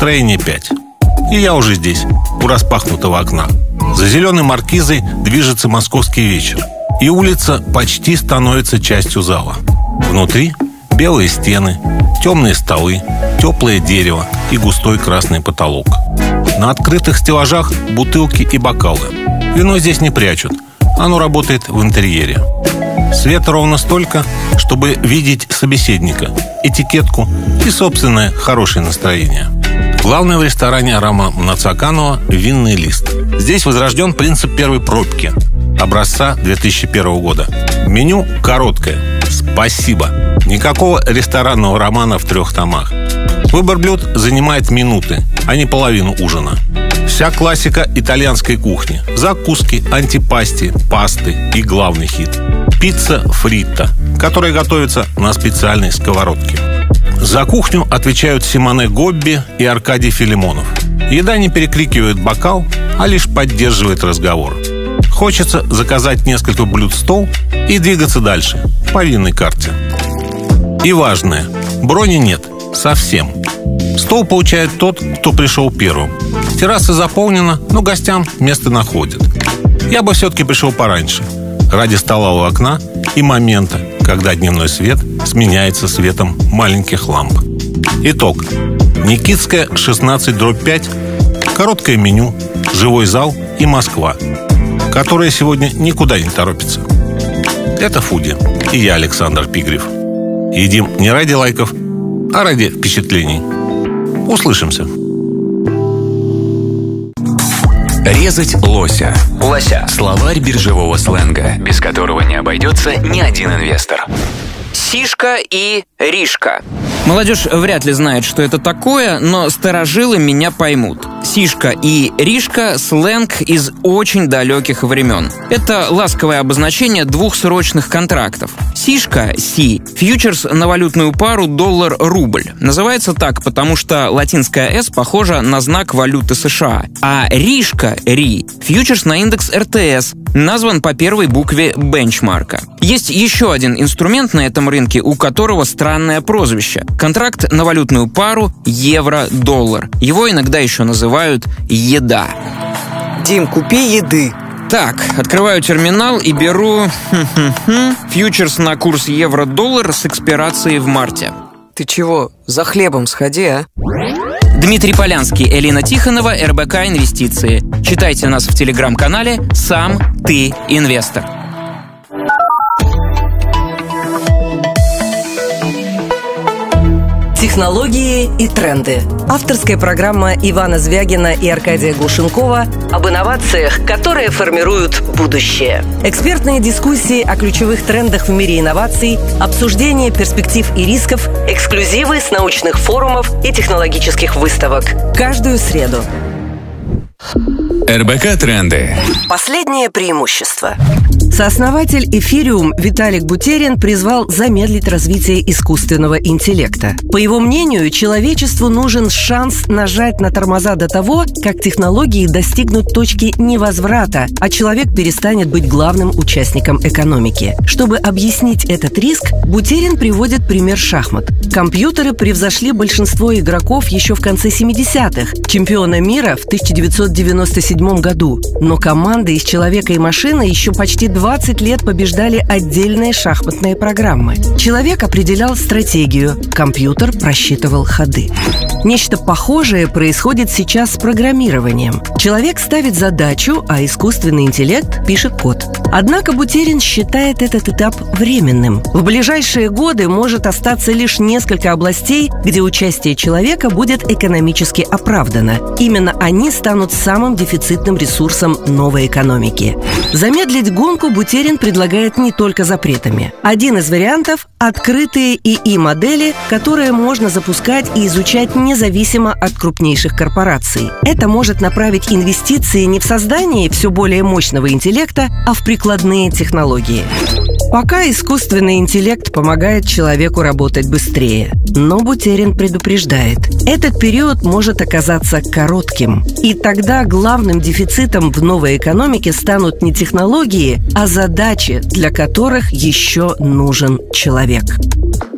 Настроение 5. И я уже здесь, у распахнутого окна. За зеленой маркизой движется московский вечер, и улица почти становится частью зала. Внутри белые стены, темные столы, теплое дерево и густой красный потолок. На открытых стеллажах бутылки и бокалы. Вино здесь не прячут, оно работает в интерьере. Света ровно столько, чтобы видеть собеседника, этикетку и собственное хорошее настроение. Главное в ресторане Арама Мнацаканова – винный лист. Здесь возрожден принцип первой пробки образца 2001 года. Меню короткое. Спасибо. Никакого ресторанного романа в 3 томах. Выбор блюд занимает минуты, а не половину ужина. Вся классика итальянской кухни. Закуски, антипасти, пасты и главный хит – пицца фритта, которая готовится на специальной сковородке. За кухню отвечают Симоне Гобби и Аркадий Филимонов. Еда не перекрикивает бокал, а лишь поддерживает разговор. Хочется заказать несколько блюд в стол и двигаться дальше, по винной карте. И важное – брони нет. Совсем. Стол получает тот, кто пришел первым. Терраса заполнена, но гостям место находит. Я бы все-таки пришел пораньше, ради стола у окна и момента, когда дневной свет сменяется светом маленьких ламп. Итог. Никитская, 16/5, короткое меню, живой зал и Москва, которая сегодня никуда не торопится. Это Фуди. И я, Александр Пигрев. Едим не ради лайков, а ради впечатлений. Услышимся. Резать лося. Словарь биржевого сленга, без которого не обойдется ни один инвестор. Сишка и Ришка. Молодежь вряд ли знает, что это такое, но старожилы меня поймут. Сишка и Ришка – сленг из очень далеких времен. Это ласковое обозначение двух срочных контрактов. Сишка – Си – фьючерс на валютную пару доллар-рубль. Называется так, потому что латинская «С» похожа на знак валюты США. А Ришка – Ри – фьючерс на индекс РТС, назван по первой букве бенчмарка. Есть еще один инструмент на этом рынке, у которого странное прозвище. Контракт на валютную пару евро-доллар. Его иногда еще называют «еда». Дим, купи еды. Так, открываю терминал и беру фьючерс на курс евро-доллар с экспирацией в марте. Ты чего, за хлебом сходи, а? Дмитрий Полянский, Элина Тихонова, РБК Инвестиции. Читайте нас в телеграм-канале «Сам ты инвестор». Технологии и тренды. Авторская программа Ивана Звягина и Аркадия Глушенкова об инновациях, которые формируют будущее. Экспертные дискуссии о ключевых трендах в мире инноваций, обсуждение перспектив и рисков, эксклюзивы с научных форумов и технологических выставок. Каждую среду. РБК Тренды. Последнее преимущество. Сооснователь Эфириум Виталик Бутерин призвал замедлить развитие искусственного интеллекта. По его мнению, человечеству нужен шанс нажать на тормоза до того, как технологии достигнут точки невозврата, а человек перестанет быть главным участником экономики. Чтобы объяснить этот риск, Бутерин приводит пример шахмат. Компьютеры превзошли большинство игроков еще в конце 70-х, чемпиона мира в 1997 году. Но команды из человека и машины еще почти 20 лет побеждали отдельные шахматные программы. Человек определял стратегию, компьютер просчитывал ходы. Нечто похожее происходит сейчас с программированием. Человек ставит задачу, а искусственный интеллект пишет код. Однако Бутерин считает этот этап временным. В ближайшие годы может остаться лишь несколько областей, где участие человека будет экономически оправдано. Именно они станут самым дефицитным ресурсом новой экономики. Замедлить гонку Бутерин предлагает не только запретами. Один из вариантов – открытые ИИ-модели, которые можно запускать и изучать независимо от крупнейших корпораций. Это может направить инвестиции не в создание все более мощного интеллекта, а в прикладные технологии. Пока искусственный интеллект помогает человеку работать быстрее. Но Бутерин предупреждает, этот период может оказаться коротким. И тогда главным дефицитом в новой экономике станут не технологии, а задачи, для которых еще нужен человек.